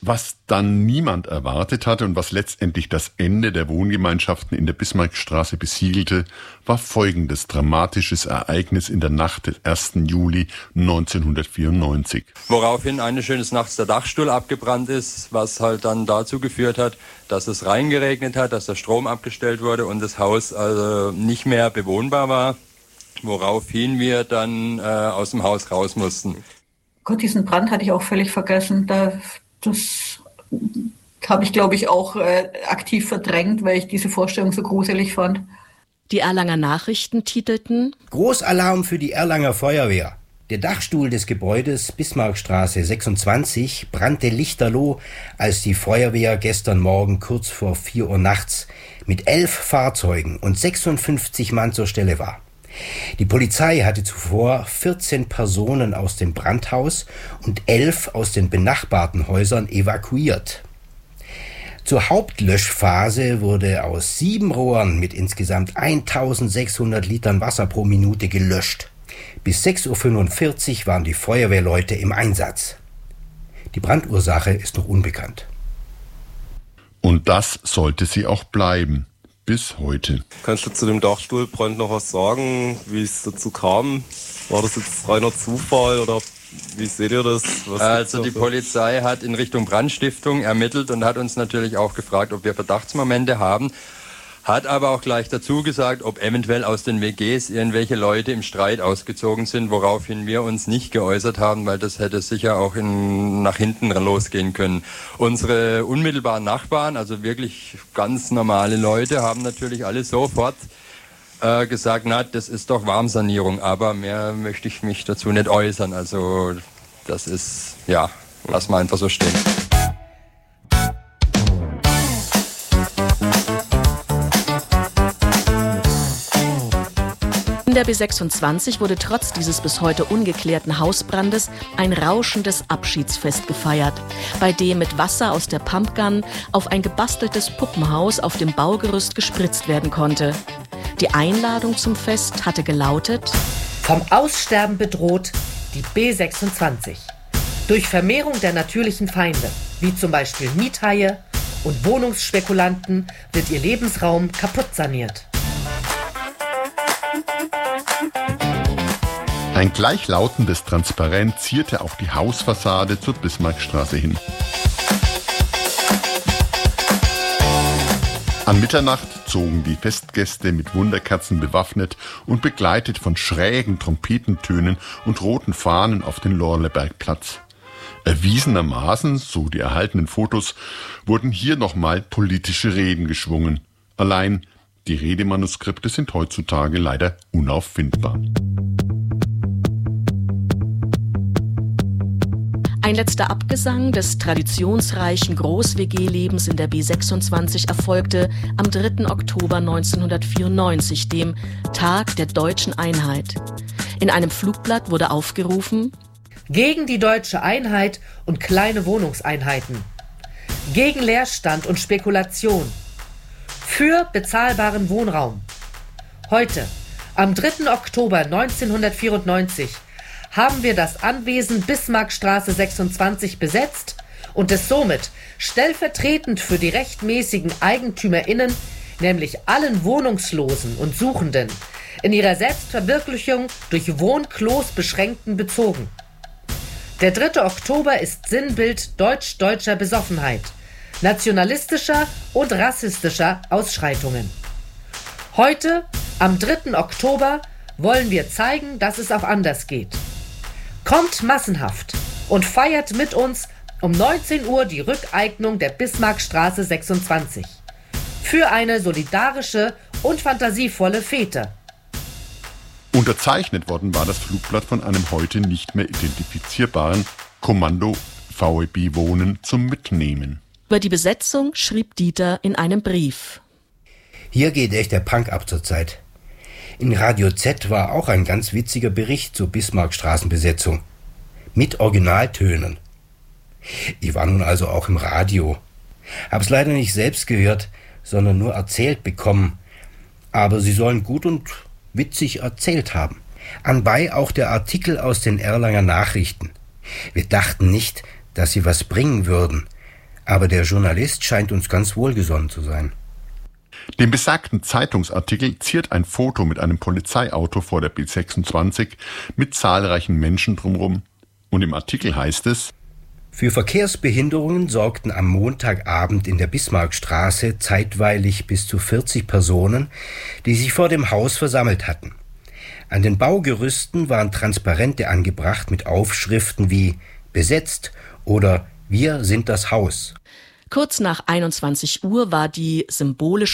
Was dann niemand erwartet hatte und was letztendlich das Ende der Wohngemeinschaften in der Bismarckstraße besiegelte, war folgendes dramatisches Ereignis in der Nacht des 1. Juli 1994. Woraufhin eines schönen Nachts der Dachstuhl abgebrannt ist, was halt dann dazu geführt hat, dass es reingeregnet hat, dass der Strom abgestellt wurde und das Haus also nicht mehr bewohnbar war, woraufhin wir dann aus dem Haus raus mussten. Gott, diesen Brand hatte ich auch völlig vergessen. Das habe ich, glaube ich, auch aktiv verdrängt, weil ich diese Vorstellung so gruselig fand. Die Erlanger Nachrichten titelten: Großalarm für die Erlanger Feuerwehr. Der Dachstuhl des Gebäudes Bismarckstraße 26 brannte lichterloh, als die Feuerwehr gestern Morgen kurz vor 4 Uhr nachts mit 11 Fahrzeugen und 56 Mann zur Stelle war. Die Polizei hatte zuvor 14 Personen aus dem Brandhaus und 11 aus den benachbarten Häusern evakuiert. Zur Hauptlöschphase wurde aus 7 Rohren mit insgesamt 1600 Litern Wasser pro Minute gelöscht. Bis 6:45 Uhr waren die Feuerwehrleute im Einsatz. Die Brandursache ist noch unbekannt. Und das sollte sie auch bleiben. Bis heute. Kannst du zu dem Dachstuhlbrand noch was sagen, wie es dazu kam? War das jetzt reiner Zufall oder wie seht ihr das? Also die Polizei hat in Richtung Brandstiftung ermittelt und hat uns natürlich auch gefragt, ob wir Verdachtsmomente haben. Hat aber auch gleich dazu gesagt, ob eventuell aus den WGs irgendwelche Leute im Streit ausgezogen sind, woraufhin wir uns nicht geäußert haben, weil das hätte sicher auch nach hinten losgehen können. Unsere unmittelbaren Nachbarn, also wirklich ganz normale Leute, haben natürlich alle sofort gesagt, na, das ist doch Warmsanierung, aber mehr möchte ich mich dazu nicht äußern. Also das ist, ja, lass mal einfach so stehen. In der B26 wurde trotz dieses bis heute ungeklärten Hausbrandes ein rauschendes Abschiedsfest gefeiert, bei dem mit Wasser aus der Pumpgun auf ein gebasteltes Puppenhaus auf dem Baugerüst gespritzt werden konnte. Die Einladung zum Fest hatte gelautet: Vom Aussterben bedroht die B26. Durch Vermehrung der natürlichen Feinde, wie zum Beispiel Miethaie und Wohnungsspekulanten, wird ihr Lebensraum kaputt saniert. Ein gleichlautendes Transparent zierte auch die Hausfassade zur Bismarckstraße hin. An Mitternacht zogen die Festgäste mit Wunderkerzen bewaffnet und begleitet von schrägen Trompetentönen und roten Fahnen auf den Lorlebergplatz. Erwiesenermaßen, so die erhaltenen Fotos, wurden hier nochmal politische Reden geschwungen. Allein die Redemanuskripte sind heutzutage leider unauffindbar. Ein letzter Abgesang des traditionsreichen Groß-WG-Lebens in der B26 erfolgte am 3. Oktober 1994, dem Tag der deutschen Einheit. In einem Flugblatt wurde aufgerufen: Gegen die deutsche Einheit und kleine Wohnungseinheiten. Gegen Leerstand und Spekulation. Für bezahlbaren Wohnraum. Heute, am 3. Oktober 1994, haben wir das Anwesen Bismarckstraße 26 besetzt und es somit stellvertretend für die rechtmäßigen EigentümerInnen, nämlich allen Wohnungslosen und Suchenden, in ihrer Selbstverwirklichung durch Wohnklos beschränkten bezogen. Der 3. Oktober ist Sinnbild deutscher Besoffenheit, nationalistischer und rassistischer Ausschreitungen. Heute, am 3. Oktober, wollen wir zeigen, dass es auch anders geht. Kommt massenhaft und feiert mit uns um 19 Uhr die Rückeignung der Bismarckstraße 26. Für eine solidarische und fantasievolle Fete. Unterzeichnet worden war das Flugblatt von einem heute nicht mehr identifizierbaren Kommando VEB Wohnen zum Mitnehmen. Über die Besetzung schrieb Dieter in einem Brief: Hier geht echt der Punk ab zur Zeit. In Radio Z war auch ein ganz witziger Bericht zur Bismarckstraßenbesetzung. Mit Originaltönen. Ich war nun also auch im Radio. Hab's leider nicht selbst gehört, sondern nur erzählt bekommen. Aber sie sollen gut und witzig erzählt haben. Anbei auch der Artikel aus den Erlanger Nachrichten. Wir dachten nicht, dass sie was bringen würden. Aber der Journalist scheint uns ganz wohlgesonnen zu sein. Den besagten Zeitungsartikel ziert ein Foto mit einem Polizeiauto vor der B26 mit zahlreichen Menschen drumherum. Und im Artikel heißt es: Für Verkehrsbehinderungen sorgten am Montagabend in der Bismarckstraße zeitweilig bis zu 40 Personen, die sich vor dem Haus versammelt hatten. An den Baugerüsten waren Transparente angebracht mit Aufschriften wie »Besetzt« oder »Wir sind das Haus«. Kurz nach 21 Uhr war die symbolische